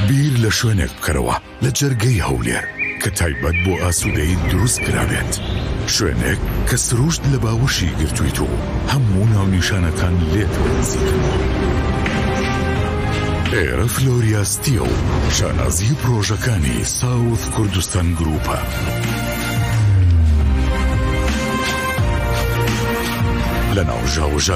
بیر لە شوێنێک بکەرەوە لە جەرگەی هەولێر کە تایبەت بۆ ئاسوودەی دروست کرابێت، شوێنێک کە سروشت لە باوشی گرتوویت و هەموو ناونیشانەکان لێت بنزیکن. ئێرە فلۆریاستیە و شانازی پرۆژەکانی ساوث کوردستان گروپە. لە ناو ژاوژە